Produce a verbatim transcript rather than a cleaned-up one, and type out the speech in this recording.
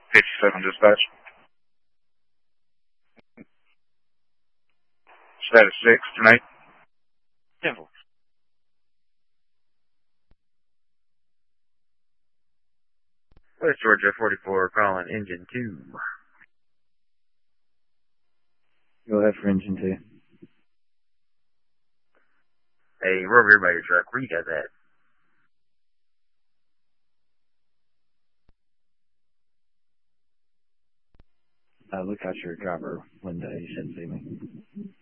fifty-seven dispatch. Status six tonight. Simple. West Georgia forty-four calling engine two. Go ahead for engine two. Hey, we're over here by your truck. Where you guys at? Uh, look out your driver window. You shouldn't see me.